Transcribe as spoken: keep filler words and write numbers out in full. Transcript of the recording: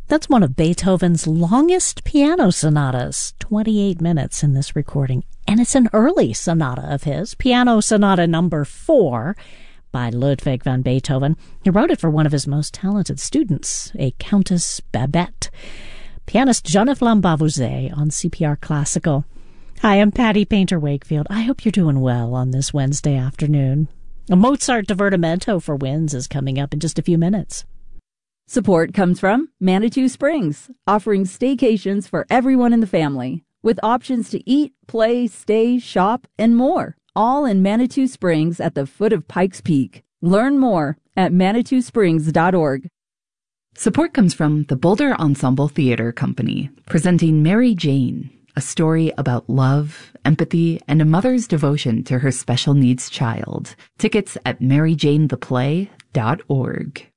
That's one of Beethoven's longest piano sonatas, twenty-eight minutes in this recording. And it's an early sonata of his, Piano Sonata Number Four by Ludwig van Beethoven. He wrote it for one of his most talented students, a Countess Babette. Pianist Jean-Yves Lambavouze on C P R Classical. Hi, I'm Patty Painter-Wakefield. I hope you're doing well on this Wednesday afternoon. A Mozart Divertimento for Winds is coming up in just a few minutes. Support comes from Manitou Springs, offering staycations for everyone in the family, with options to eat, play, stay, shop, and more, all in Manitou Springs at the foot of Pikes Peak. Learn more at manitou springs dot org. Support comes from the Boulder Ensemble Theater Company, presenting Mary Jane, a story about love, empathy, and a mother's devotion to her special needs child. Tickets at mary jane the play dot org.